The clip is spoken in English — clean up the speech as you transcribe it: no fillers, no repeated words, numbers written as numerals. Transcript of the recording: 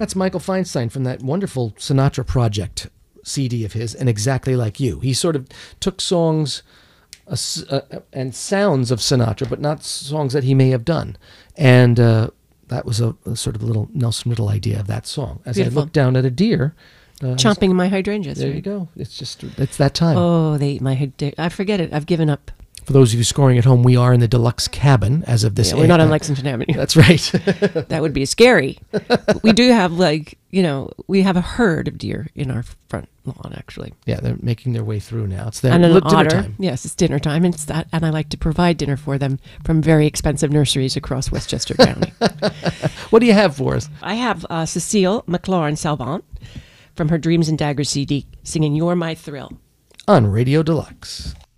That's Michael Feinstein from that wonderful Sinatra Project CD of his, and Exactly Like You. He sort of took songs and sounds of Sinatra, but not songs that he may have done. And that was a sort of little Nelson Riddle idea of that song. As Beautiful. I looked down at a deer. Chomping my hydrangeas. There right? you go. It's that time. Oh, they eat my hydrangeas. I forget it. I've given up. For those of you scoring at home, we are in the deluxe cabin as of this. Yeah, we're not on Lexington Avenue. That's right. That would be scary. We do have we have a herd of deer in our front lawn, actually. Yeah, they're making their way through now. It's their And an dinner otter. time. Yes, it's dinner time, and I like to provide dinner for them from very expensive nurseries across Westchester County. What do you have for us? I have Cecile McLaurin Salvant from her Dreams and Daggers CD singing "You're My Thrill" On Radio Deluxe.